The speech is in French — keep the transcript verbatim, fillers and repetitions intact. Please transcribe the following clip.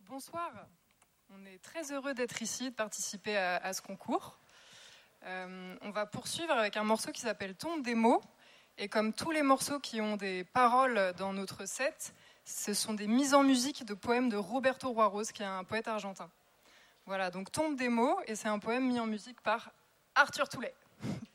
Bonsoir, on est très heureux d'être ici, de participer à, à ce concours. Euh, on va poursuivre avec un morceau qui s'appelle Tombe des mots. Et comme tous les morceaux qui ont des paroles dans notre set, ce sont des mises en musique de poèmes de Roberto Juarros, qui est un poète argentin. Voilà, donc Tombe des mots, et c'est un poème mis en musique par Arthur Toulet.